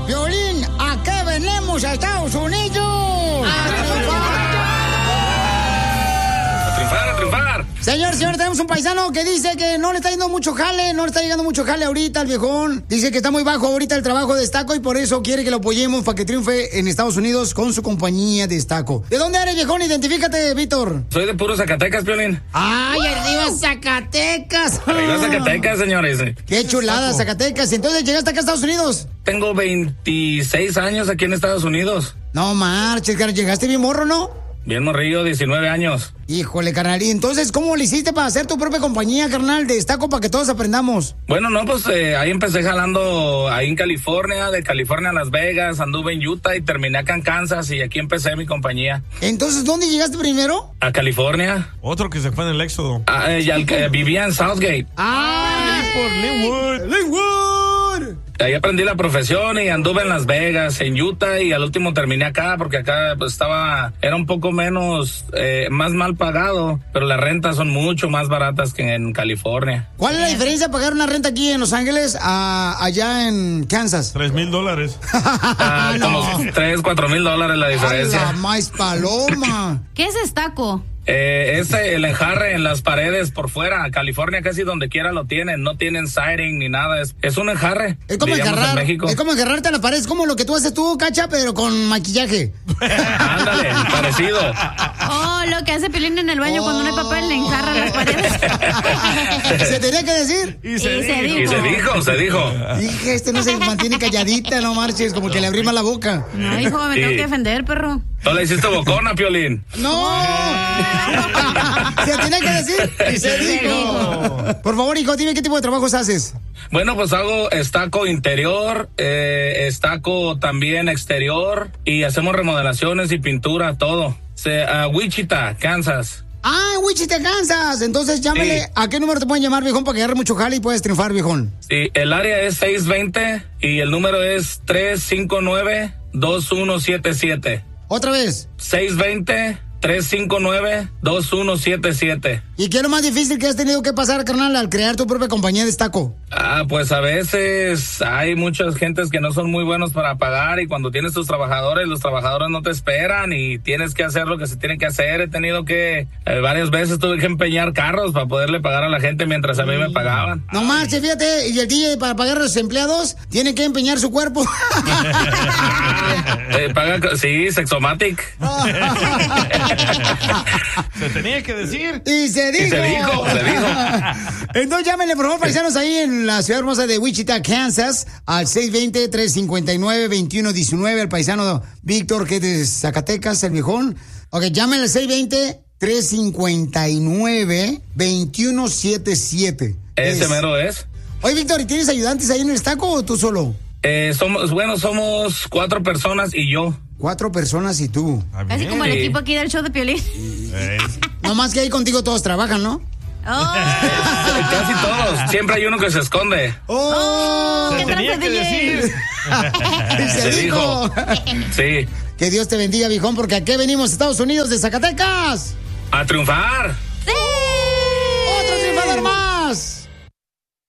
Piolín, ¿a qué venimos a Estados Unidos? ¡A triunfar! ¡A triunfar! Señor, tenemos un paisano que dice que no le está yendo mucho jale, no le está llegando mucho jale ahorita al viejón. Dice que está muy bajo ahorita el trabajo de Destaco y por eso quiere que lo apoyemos para que triunfe en Estados Unidos con su compañía de Destaco. ¿De dónde eres, viejón? Identifícate, Víctor. Soy de puro Zacatecas, Piolín. ¡Ay, arriba Zacatecas! Arriba Zacatecas, señores. ¡Qué chulada, Zacatecas! Entonces, ¿llegaste acá a Estados Unidos? Tengo 26 años aquí en Estados Unidos. No marches, carnal. ¿Llegaste bien morro, no? Bien morrillo, 19 años. Híjole, carnal. ¿Y entonces cómo le hiciste para hacer tu propia compañía, carnal, de Destaco para que todos aprendamos? Bueno, no, pues ahí empecé jalando ahí en California, de California a Las Vegas, anduve en Utah y terminé acá en Kansas y aquí empecé mi compañía. Entonces, ¿dónde llegaste primero? A California. Otro que se fue en el éxodo. Ya el que vivía en Southgate. Por Linwood. Ahí aprendí la profesión y anduve en Las Vegas, en Utah y al último terminé acá porque acá pues era un poco menos, más mal pagado, pero las rentas son mucho más baratas que en California. ¿Cuál es la diferencia de pagar una renta aquí en Los Ángeles a allá en Kansas? $3,000. Como $3,000-4,000 la diferencia. ¡A la más paloma! ¿Qué es Destaco? Es el enjarre en las paredes por fuera. California casi donde quiera lo tienen. No tienen siding ni nada. Es un enjarre. Es como enjarrar. Es como enjarrarte a la pared. Es como lo que tú haces tú, Cacha, pero con maquillaje. Ándale, parecido. Oh, lo que hace Piolín en el baño cuando no hay papel, le enjarra las paredes. ¿Se tenía que decir? Y se dijo. Se dijo. Dije, no se mantiene calladita, no marches, como que le abrí mal la boca. No, hijo, me tengo que defender, perro. ¿No le hiciste bocona, Piolín? ¡No! Se tiene que decir y se dijo. Por favor, hijo, dime qué tipo de trabajos haces. Bueno, pues hago estaco interior, estaco también exterior y hacemos remodelaciones y pintura, todo. Wichita, Kansas. Wichita, Kansas. Entonces llámele. Sí. ¿A qué número te pueden llamar, viejón, para que agarre mucho jale y puedes triunfar, viejón? Sí, el área es 620 y el número es 359-2177. ¿Otra vez? 620-359-2177. ¿Y qué es lo más difícil que has tenido que pasar, carnal, al crear tu propia compañía de Destaco? Pues a veces hay muchas gentes que no son muy buenos para pagar y cuando tienes tus trabajadores, los trabajadores no te esperan y tienes que hacer lo que se tiene que hacer. He tenido que, varias veces tuve que empeñar carros para poderle pagar a la gente mientras a mí me pagaban. No manches, fíjate, y el DJ para pagar a los empleados tiene que empeñar su cuerpo. Sí, Sexomatic. Se tenía que decir. Y se dijo. Entonces llámenle, por favor, paisanos, ahí en la ciudad hermosa de Wichita, Kansas, al 620-359-2119, al paisano Víctor, que es de Zacatecas, el viejón. Ok, llámenle al 620-359-2177. Ese mero es. Oye, Víctor, ¿y tienes ayudantes ahí en el Destaco o tú solo? Somos 4 personas y yo. 4 personas y tú. Casi como el equipo aquí del show de Piolín. No más que ahí contigo todos trabajan, ¿no? Casi todos. Siempre hay uno que se esconde. Se tenía que decir. Se dijo. Sí. Que Dios te bendiga, viejón, porque aquí venimos, Estados Unidos de Zacatecas. A triunfar.